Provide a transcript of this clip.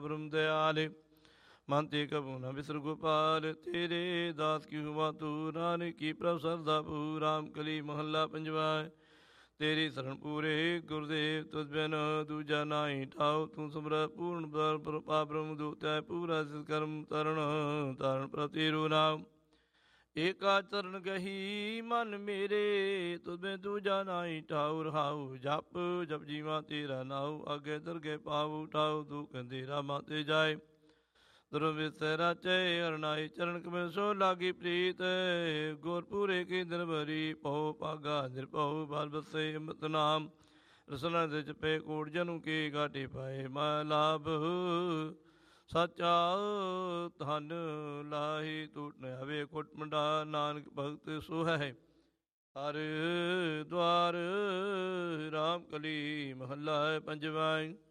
ब्रह्म दयाल मन ते कबू न बिसर गोपाल। तेरे दास की हुआ तू नानक की प्रभ सरदा पूराम। कली महला पंजवा। तेरी शरण पूरे गुरुदेव तुझ बिन दूजा नाई ठाओ। तू समर पूर्ण ब्रह्म दूतै पूरा सिस कर्म तरण तारण प्रतिरु नाम। एका चरण गही मन मेरे तुझ बिन दूजा नाई ठाऊ। रहाऊ जप जप जीवा तेरा नाऊ। आगे दरगे पाऊ ठाऊ दुख अंधेरा माते जाए। दुर्म राचे हरनाई चरण कमल सो लागी प्रीत। गुरपुरे की दिन भरी पहो पागा निरपहु। बाल बसे अमृत नाम रसना दे जपे कोट जनु के घाटे पाए। मा लाभ साचा धन लाही टूट न आवे। कोट मंडा नानक भगत सो है हर द्वार। राम कली महला पंजवाई।